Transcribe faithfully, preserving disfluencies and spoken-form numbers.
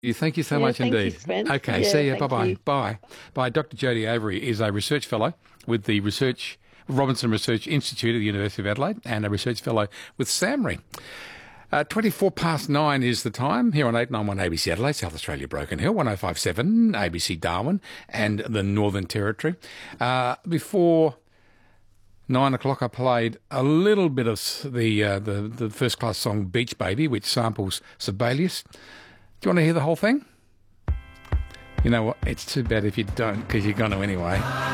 You Thank you so Yeah, much thank you, indeed. Spence. Okay, Yeah, see you. thank Bye-bye. you. Bye. Bye. Doctor Jodie Avery is a research fellow with the Research Robinson Research Institute at the University of Adelaide and a research fellow with SAMRI. Uh, twenty-four past nine is the time here on eight ninety-one A B C Adelaide, South Australia, Broken Hill, one oh five point seven A B C Darwin and the Northern Territory. Uh, before nine o'clock, I played a little bit of the, uh, the the first class song Beach Baby, which samples Sibelius. Do you want to hear the whole thing? You know what? It's too bad if you don't, because you're going to anyway.